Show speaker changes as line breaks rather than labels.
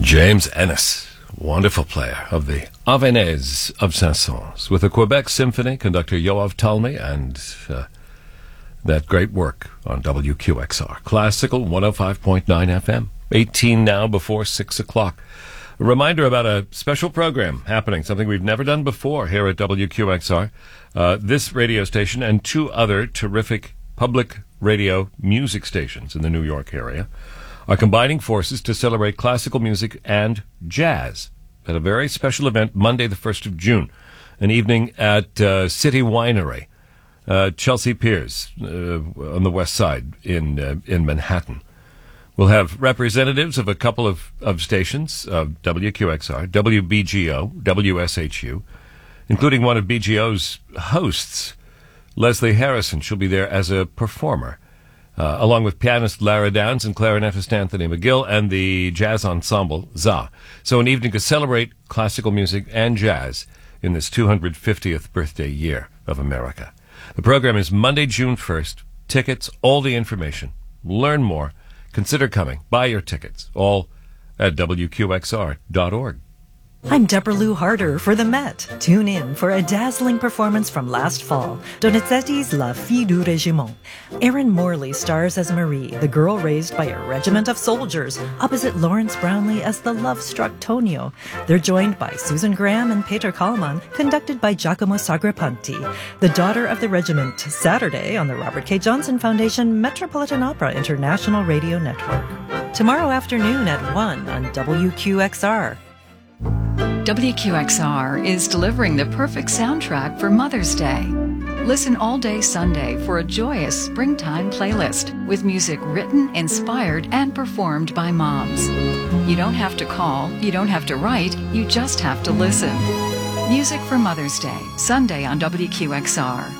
James Ennis, wonderful player of the Avenais of Saint-Saëns, with the Quebec Symphony, conductor Yoav Talmy, and that great work on WQXR. Classical 105.9 FM, 18 now before 6 o'clock. A reminder about a special program happening, something we've never done before here at WQXR. This radio station and two other terrific public radio music stations in the New York area are combining forces to celebrate classical music and jazz at a very special event Monday, the 1st of June, an evening at City Winery, Chelsea Piers, on the west side in Manhattan. We'll have representatives of a couple of stations, WQXR, WBGO, WSHU, including one of BGO's hosts, Leslie Harrison. She'll be there as a performer, along with pianist Lara Downs and clarinetist Anthony McGill and the jazz ensemble ZA. So an evening to celebrate classical music and jazz in this 250th birthday year of America. The program is Monday, June 1st. Tickets, all the information. Learn more. Consider coming. Buy your tickets. All at WQXR.org.
I'm Deborah Lou Harder for the Met. Tune in for a dazzling performance from last fall, Donizetti's La Fille du Régiment. Erin Morley stars as Marie, the girl raised by a regiment of soldiers, opposite Lawrence Brownlee as the love-struck Tonio. They're joined by Susan Graham and Peter Kallman, conducted by Giacomo Sagrapanti. The Daughter of the Regiment, Saturday on the Robert K. Johnson Foundation Metropolitan Opera International Radio Network. Tomorrow afternoon at 1 on WQXR.
WQXR is delivering the perfect soundtrack for Mother's Day. Listen all day Sunday for a joyous springtime playlist with music written, inspired, and performed by moms. You don't have to call, you don't have to write, you just have to listen. Music for Mother's Day, Sunday on WQXR.